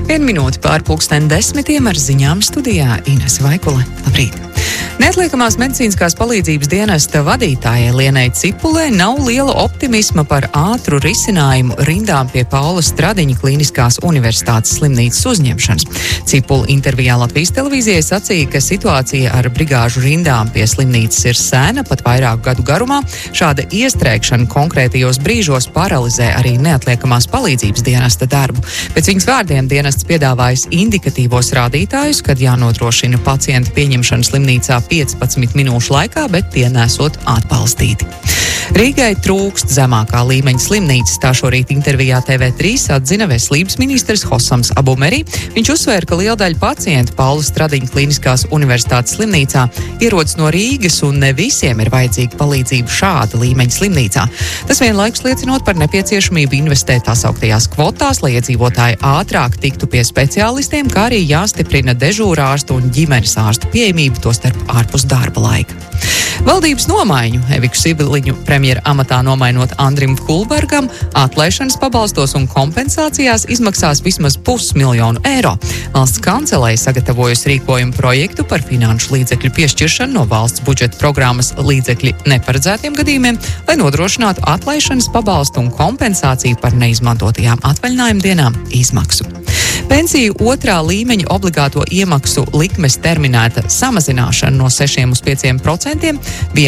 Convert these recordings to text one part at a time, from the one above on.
1 minūte pār 10:10 ar ziņām studijā Inese Vaikule. Labrīt! Neatliekamās medicīniskās palīdzības dienesta vadītājai Lienai Cipulei nav liela optimisma par ātru risinājumu rindām pie Paula Stradiņa Kliniskās universitātes slimnīcas uzņemšanas. Cipula intervijā Latvijas televīzijai sacīja, ka situācija ar brigāžu rindām pie slimnīcas ir sēna pat vairāku gadu garumā. Šāda iestrēgšana konkrētajos brīžos paralizē arī neatliekamās palīdzības dienesta darbu. Pēc viņas vārdiem dienests piedāvājas indikatīvos rādītājus, kad jānodrošina pacienta pieņemšana slimnīcā 15 minūšu laikā, bet tie nesot atbalstīti. Rīgai trūkst zemākā līmeņa slimnīcas, tā šorīt intervijā TV3 atzina veselības ministrs Hosams Abumeri. Viņš uzsvēra, ka liela daļa pacientu Paula Stradiņa Kliniskās universitātes slimnīcā ierodas no Rīgas un ne visiem ir vajadzīga palīdzība šāda līmeņa slimnīcā. Tas vienlaikus liecinot par nepieciešamību investēt tās augtajās kvotās, lai iedzīvotāji ātrāk tiktu pie speciālistiem, kā arī jāstiprina dežūrārstu un ģimenes ārstu pieejamību, tostarp ārpus darba laika. Valdības nomaiņu Eviku Sibeliņu premjera amatā nomainot Andrim Kulbergam atlaišanas pabalstos un kompensācijās izmaksās vismaz 500 000 eiro. Valsts kancelēja sagatavojusi rīkojumu projektu par finanšu līdzekļu piešķiršanu no valsts budžeta programmas līdzekļi neparedzētiem gadījumiem, lai nodrošinātu atlaišanas pabalstu un kompensāciju par neizmantotajām atvaļinājuma dienām izmaksu. Pensiju otrā līmeņa obligāto iemaksu likmes terminēta samazināšana no 6 uz 5%,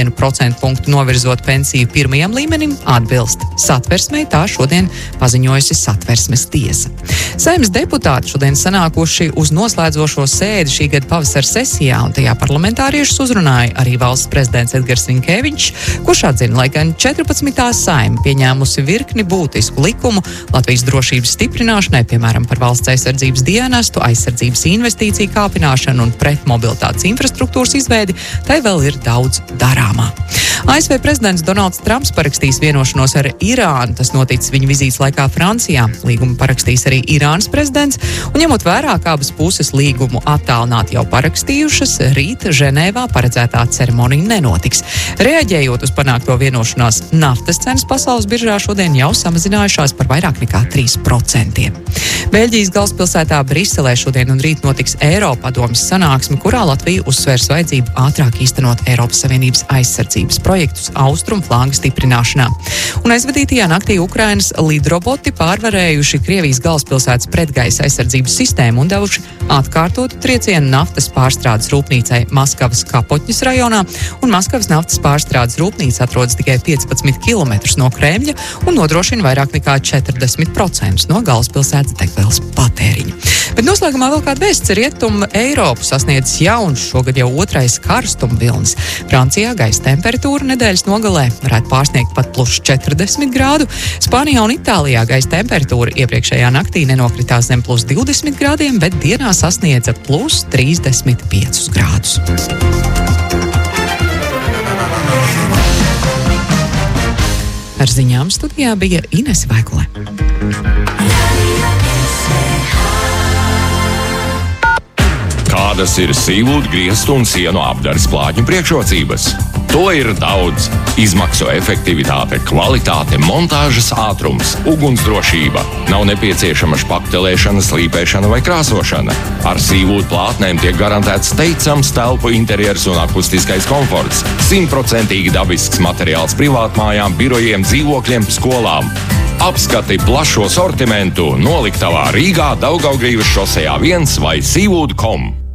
1% punktu novirzot pensiju pirmajam līmenim, atbilst Satversmei, tā šodien paziņojusi Satversmes tiesa. Saeimas deputāti šodien sanākuši uz noslēdzošo sēdi šī gada pavasara sesijā, un tajā parlamentāriešus uzrunāja arī valsts prezidents Edgars Rinkēvičs, kurš atzina, lai gan 14. Saeima pieņēmusi virkni būtisku likumu Latvijas drošības stiprināšanai, piemēram, par valsts aizsardzības dienestu, aizsardzības investīciju kāpināšanu un pretmobilitātes infrastruktūras izveidi, tai vēl ir daudz darāmā. ASV prezidents Donalds Trumps parakstīs vienošanos ar Irānu. Tas noticis viņa vizītes laikā Francijā. Līgumu parakstīs arī Irānas prezidents, un ņemot vērā, ka abas puses līgumu attālināti jau parakstījušas, rīt Ženēvā paredzētā ceremonija nenotiks. Reaģējot uz panākto vienošanās, naftas cenas pasaules biržā šodien jau samazinājušās par vairāk nekā 3%. Beļģijas galvaspilsētā Briselē šodien un rīt notiks Eiropadomes sanāksme, kurā Latvija uzsvērs vajadzību ātrāk īstenot Eiropas Savienības aizsardzības projektus austrumu flanga stiprināšanā. Un aizvadītajā naktī Ukrainas lidroboti pārvarējuši Krievijas galvaspilsētas pretgaisa aizsardzības sistēmu un devuši atkārtotu triecienu naftas pārstrādes rūpnīcai Maskavas Kapotņas rajonā, un Maskavas naftas pārstrādes rūpnīca atrodas tikai 15 km no Kremļa un nodrošina vairāk nekā 40% no galvaspilsētas degvielas patēriņa. Bet noslēgumā vēl kāda vēsts: Rietumu Eiropu sasniedzis jauns, šogad jau otrais karstuma vilnis. Francijā gaisa temperatūra nedēļas nogalē varētu pārsniegt pat +40 grādu. Spānijā un Itālijā gaisa temperatūra iepriekšējā naktī nenokritās zem +20 grādiem, bet dienā sasniedza +35 grādus. Ar ziņām studijā bija Inese Vaikule. Kādas ir sīvūdu, griestu un sienu apdares plātņu priekšrocības? To ir daudz. Izmaksu efektivitāte, kvalitāte, montāžas ātrums, ugunsdrošība. Nav nepieciešama špaktelēšana, slīpēšana vai krāsošana. Ar sīvūdu plātnēm tiek garantēts teicams telpu interjers un akustiskais komforts. 100% dabisks materiāls privātmājām, birojiem, dzīvokļiem, skolām. Apskati plašo sortimentu noliktavā Rīgā, Daugavgrīvas šosejā 1 vai sīvūdu.com.